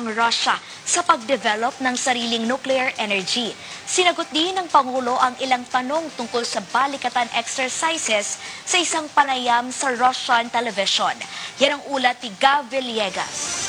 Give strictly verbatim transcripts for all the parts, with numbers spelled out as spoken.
ang Russia sa pag-develop ng sariling nuclear energy. Sinagot din ng Pangulo ang ilang tanong tungkol sa balikatan exercises sa isang panayam sa Russian television. Yan ang ulat ni Gav Villegas.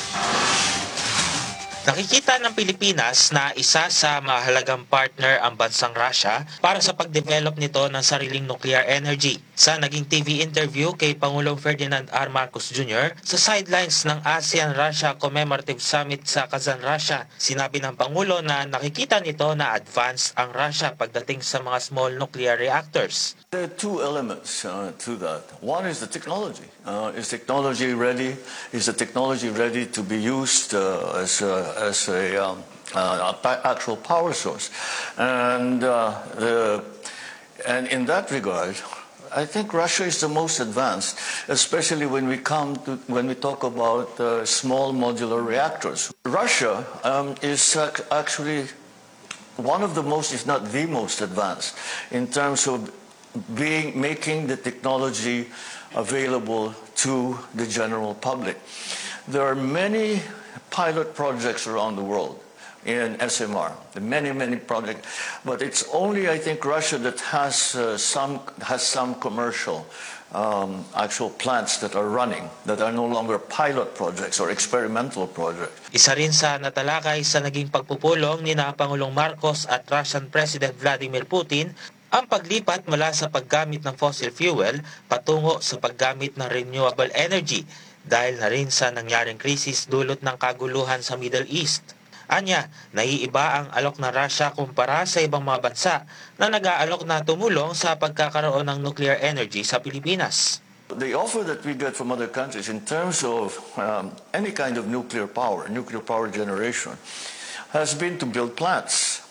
Nakikita ng Pilipinas na isa sa mahalagang partner ang bansang Russia para sa pag-develop nito ng sariling nuclear energy. Sa naging T V interview kay Pangulong Ferdinand R. Marcos Junior sa sidelines ng ASEAN-Russia Commemorative Summit sa Kazan, Russia, sinabi ng Pangulo na nakikita nito na advanced ang Russia pagdating sa mga small nuclear reactors. There are two elements uh, to that. One is the technology. Uh, is technology ready? Is the technology ready to be used uh, as a, as a um, uh, actual power source? And uh, the, and in that regard, I think Russia is the most advanced, especially when we come to when we talk about uh, small modular reactors. Russia um, is actually one of the most, if not the most advanced, in terms of being making the technology available to the general public. There are many pilot projects around the world in S M R, many, many projects, but it's only, I think, Russia that has uh, some has some commercial um, actual plants that are running, that are no longer pilot projects or experimental projects. Isa rin sa natalakay sa naging pagpupulong ni na Pangulong Marcos at Russian President Vladimir Putin ang paglipat mula sa paggamit ng fossil fuel patungo sa paggamit ng renewable energy dahil na rin sa nangyaring krisis dulot ng kaguluhan sa Middle East. Anya, naiiba ang alok ng Russia kumpara sa ibang mga bansa na nag-aalok na tumulong sa pagkakaroon ng nuclear energy sa Pilipinas. The offer that we get from other countries in terms of um, any kind of nuclear power, nuclear power generation, has been to build plants.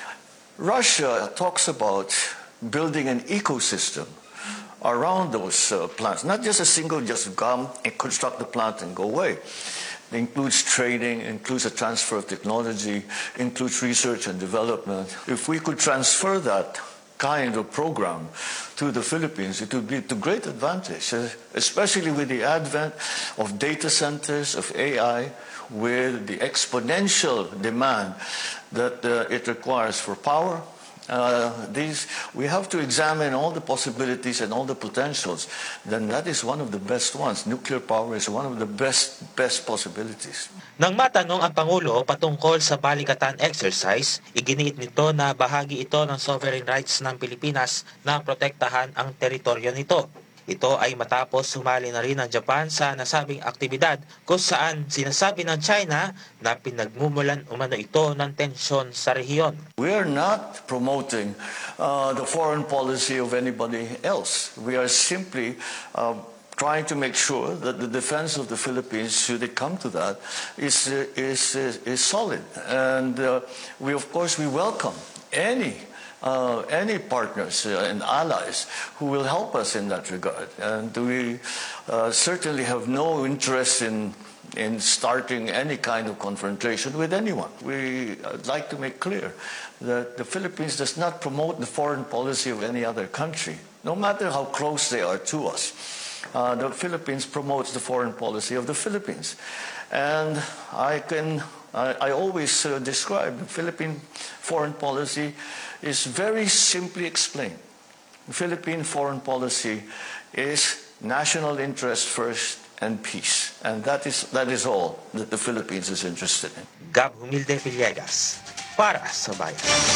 Russia talks about building an ecosystem around those uh, plants, not just a single, just come and construct the plant and go away. It includes training, includes a transfer of technology, includes research and development. If we could transfer that kind of program to the Philippines, it would be to great advantage, especially with the advent of data centers, of A I, with the exponential demand that uh, it requires for power. Uh, these, we have to examine all the possibilities and all the potentials. Then that is one of the best ones. Nuclear power is one of the best, best possibilities. Nang matanong ang Pangulo patungkol sa balikatan exercise, iginiit nito na bahagi ito ng sovereign rights ng Pilipinas na protektahan ang teritoryo nito. Ito ay matapos sumali na rin ang Japan sa nasabing aktibidad kung saan sinasabi ng China na pinagmumulan umano ito ng tensyon sa rehiyon. We are not promoting uh, the foreign policy of anybody else. We are simply uh, trying to make sure that the defense of the Philippines, should it come to that, is, is, is, is solid. And uh, we, of course, we welcome any Uh, any partners uh, and allies who will help us in that regard. And we uh, certainly have no interest in, in starting any kind of confrontation with anyone. We uh, like to make clear that the Philippines does not promote the foreign policy of any other country, no matter how close they are to us. Uh, the Philippines promotes the foreign policy of the Philippines. And I can I, I always uh, describe the Philippine foreign policy is very simply explained. The Philippine foreign policy is national interest first and peace. And that is, that is all that the Philippines is interested in. Gab Humilde Villegas, para sa bayan.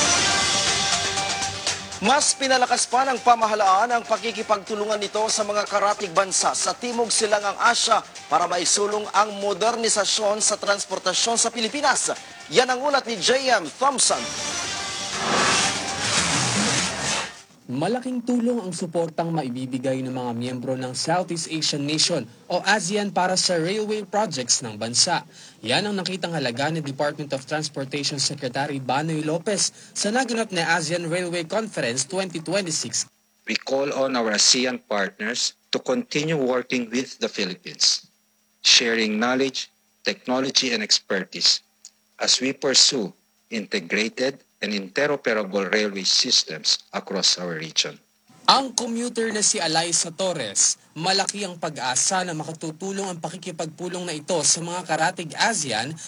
Mas pinalakas pa ng pamahalaan ang pakikipagtulungan nito sa mga karatig bansa sa Timog Silangang Asya para maisulong ang modernisasyon sa transportasyon sa Pilipinas. Yan ang ulat ni J M Thompson. Malaking tulong ang suportang maibibigay ng mga miyembro ng Southeast Asian Nation o ASEAN para sa railway projects ng bansa. Yan ang nakitang halaga ni Department of Transportation Secretary Banoy Lopez sa naganap na ASEAN Railway Conference twenty twenty-six. We call on our ASEAN partners to continue working with the Philippines, sharing knowledge, technology, and expertise as we pursue integrated and interoperable railway systems across our region. Ang commuter na si Alaysa Torres, malaki ang pag-asa na makatutulong ang pakikipagpulong na ito sa mga karatig ASEAN